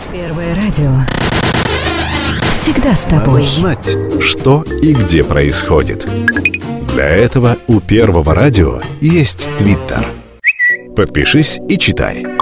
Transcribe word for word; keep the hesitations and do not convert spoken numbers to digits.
Первое радио. Всегда с тобой. Надо знать, что и где происходит. Для этого у Первого радио есть Твиттер. Подпишись и читай.